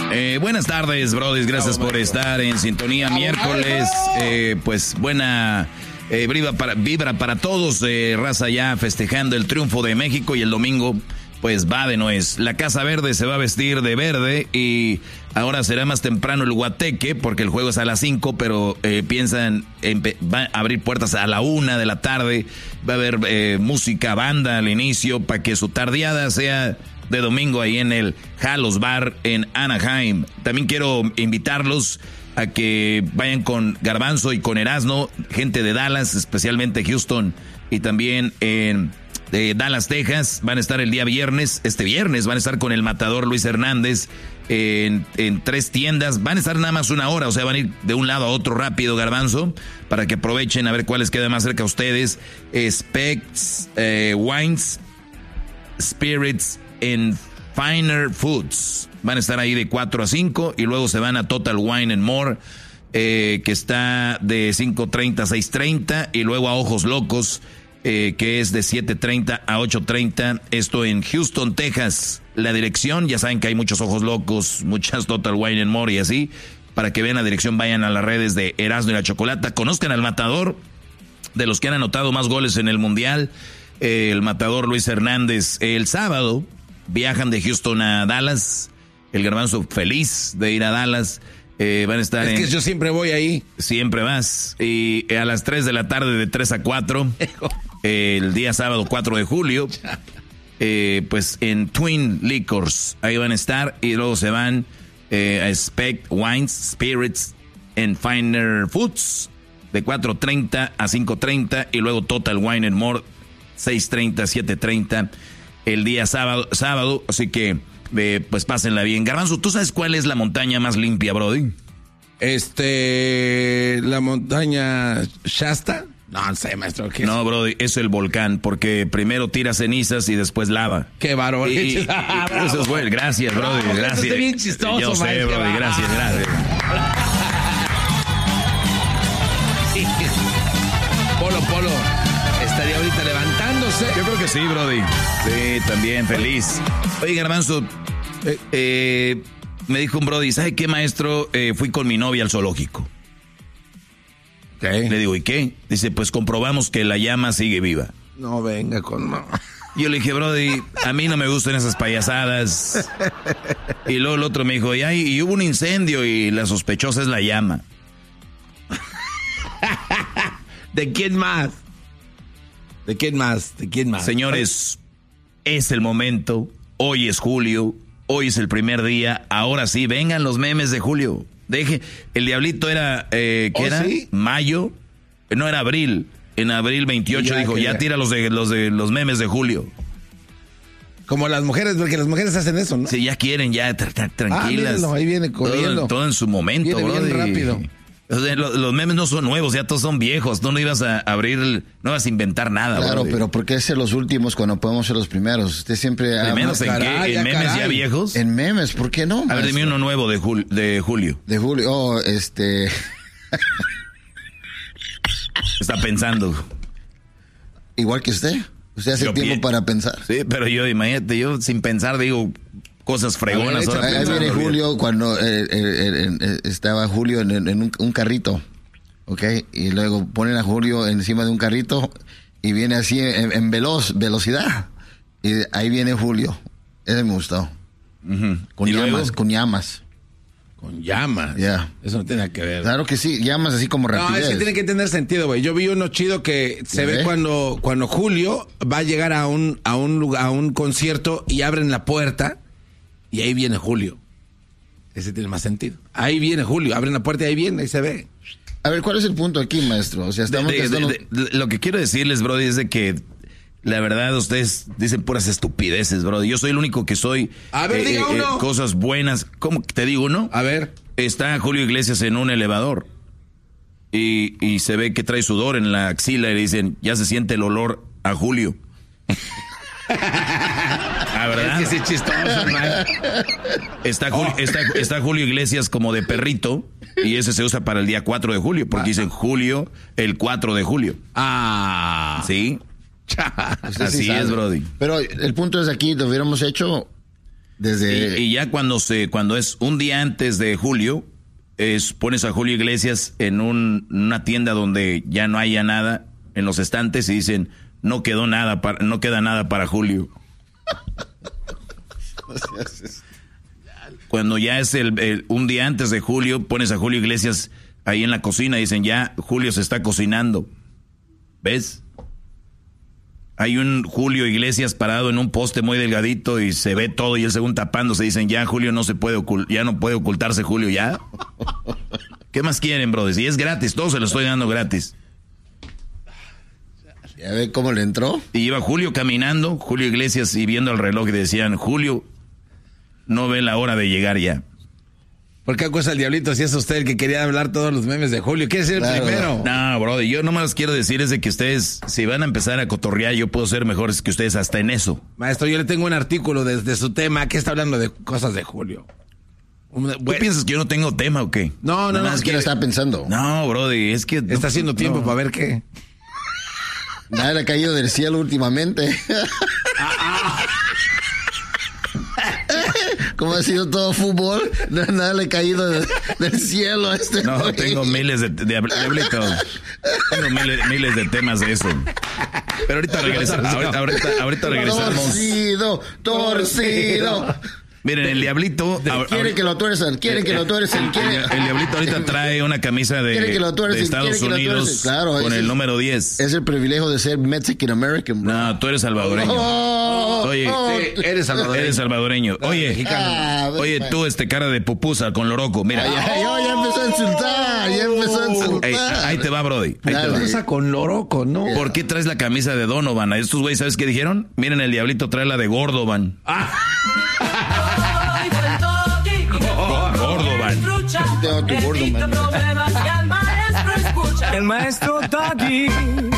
Buenas tardes, brodis. Gracias por estar en sintonía. Miércoles, pues buena vibra para todos. Raza ya festejando el triunfo de México, y el domingo pues va de nuez. La Casa Verde se va a vestir de verde, y ahora será más temprano el guateque porque el juego es a las 5, pero piensan va a abrir puertas a la 1 de la tarde. Va a haber música, banda al inicio para que su tardeada sea de domingo ahí en el Halos Bar en Anaheim. También quiero invitarlos a que vayan con Garbanzo y con Erasno, gente de Dallas, especialmente Houston, y también en Dallas, Texas. Van a estar el día viernes, este viernes van a estar con el matador Luis Hernández en 3 tiendas. Van a estar nada más 1 hora, o sea, van a ir de un lado a otro rápido, Garbanzo, para que aprovechen a ver cuáles quedan más cerca a ustedes. Specs, Wines, Spirits en Finer Foods. Van a estar ahí de 4 a 5, y luego se van a Total Wine and More, que está de 5:30 a 6:30, y luego a Ojos Locos, que es de 7:30 a 8:30. Esto en Houston, Texas. La dirección, ya saben que hay muchos Ojos Locos, muchas Total Wine and More y así. Para que vean la dirección, vayan a las redes de Erasmo y la Chocolata. Conozcan al matador, de los que han anotado más goles en el Mundial, el matador Luis Hernández. El sábado viajan de Houston a Dallas. El Garbanzo feliz de ir a Dallas. Van a estar es que yo siempre voy ahí. Siempre vas. Y a las 3 de la tarde, de 3 a 4, el día sábado 4 de julio, pues en Twin Liquors. Ahí van a estar, y luego se van a Spec Wines, Spirits and Finer Foods, de 4:30 a 5:30, y luego Total Wine and More, 6:30 a 7:30 el día sábado, así que pues pásenla bien. Garbanzo, ¿tú sabes cuál es la montaña más limpia, brody? La montaña Shasta. No sé, maestro. ¿Qué no, brody, es el volcán, porque primero tira cenizas y después lava. Qué bárbaro. Eso es bueno. Gracias, brody, gracias. Eso es bien chistoso, yo sé, brody, gracias. Polo. Estaría ahorita levantándose. Yo creo que sí, brody. Sí, también, feliz. Oye, Garbanzo, me dijo un brody, ¿sabe qué, maestro? Fui con mi novia al zoológico. Okay. Le digo, ¿y qué? Dice, pues comprobamos que la llama sigue viva. No, venga con... No. Yo le dije, brody, a mí no me gustan esas payasadas. Y luego el otro me dijo, y hubo un incendio y la sospechosa es la llama. ¿De quién más? Señores, es el momento. Hoy es julio. Hoy es el primer día. Ahora sí, vengan los memes de julio. El diablito era, ¿qué era? ¿Sí? Mayo. No, era abril. En abril 28 dijo, ya tira los memes de julio. Como las mujeres, porque las mujeres hacen eso, ¿no? Sí, ya quieren, ya tranquilas. Míralo, ahí viene corriendo. Todo en su momento, viene bien rápido. O sea, los memes no son nuevos, ya todos son viejos. Tú no ibas a abrir, no ibas a inventar nada. Claro, brody. Pero ¿por qué ser los últimos cuando podemos ser los primeros? Usted siempre... ¿Primeros en qué? ¿En memes ya viejos? En memes, ¿por qué no? A ver, dime uno nuevo de julio. De julio, Está pensando. Igual que usted. Usted hace tiempo para pensar. Sí, pero yo, imagínate, yo sin pensar digo cosas fregonas. Ahí viene Julio, cuando estaba Julio en un carrito, ¿ok? Y luego ponen a Julio encima de un carrito y viene así en velocidad. Y ahí viene Julio. Ese me gustó. Uh-huh. Con llamas. Con llamas. Ya. Yeah. Eso no tiene nada que ver. Claro que sí, llamas así como rapidez. No, es que tiene que tener sentido, güey. Yo vi uno chido que se ve cuando Julio va a llegar a un concierto y abren la puerta y ahí viene Julio. Ese tiene más sentido. Ahí viene Julio, abren la puerta y ahí se ve. A ver, ¿cuál es el punto aquí, maestro? O sea, estamos lo que quiero decirles, brody, es de que la verdad, ustedes dicen puras estupideces, bro. Yo soy el único que soy... A ver, diga uno. Cosas buenas. ¿Cómo te digo uno? A ver. Está Julio Iglesias en un elevador. Y se ve que trae sudor en la axila y le dicen, ya se siente el olor a Julio. ¿Ah, verdad? Es que sí, chistoso, man. Está Julio Iglesias como de perrito. Y ese se usa para el día 4 de julio. Porque dicen Julio el 4 de julio. Ah. ¿Sí? Así sí es, brody. Pero el punto es aquí, lo hubiéramos hecho Y ya cuando es un día antes de Julio, pones a Julio Iglesias en una tienda donde ya no haya nada en los estantes y dicen, no queda nada para Julio. Cuando ya es un día antes de Julio, pones a Julio Iglesias ahí en la cocina y dicen, ya Julio se está cocinando. ¿Ves? Hay un Julio Iglesias parado en un poste muy delgadito y se ve todo y él según tapándose. Dicen, ya Julio ya no puede ocultarse Julio, ¿ya? ¿Qué más quieren, brothers? Y es gratis, todo se lo estoy dando gratis. ¿Ya ve cómo le entró? Y iba Julio caminando, Julio Iglesias, y viendo el reloj y decían, Julio no ve la hora de llegar ya. ¿Por qué acusa al diablito si es usted el que quería hablar todos los memes de Julio? ¿Quiere ser el primero? No, brother, yo nomás les quiero decir es de que ustedes, si van a empezar a cotorrear, yo puedo ser mejores que ustedes hasta en eso. Maestro, yo le tengo un artículo desde su tema que está hablando de cosas de Julio. ¿Tú piensas que yo no tengo tema o qué? No. Es que lo estaba pensando. No, brother, es que... Está haciendo tiempo para ver qué. Nada le ha caído del cielo últimamente. Como ha sido todo fútbol, nada le ha caído del cielo a este. No, güey. Tengo miles de diablitos. Tengo miles de temas de eso. Pero ahorita regresamos. Torcido. Miren, el diablito... Quieren que lo tuerzan. El diablito ahorita trae una camisa de Estados Unidos con el número 10. Es el privilegio de ser Mexican American, bro. No, tú eres salvadoreño. Oye, eres salvadoreño. Oye, tú, cara de pupusa con loroco, mira. Ya empezó a insultar. Ahí te va, brody. Pupusa con loroco, ¿no? ¿Por qué traes la camisa de Donovan? A estos güeyes, ¿sabes qué dijeron? Miren, el diablito trae la de Gordovan. El maestro Doggy.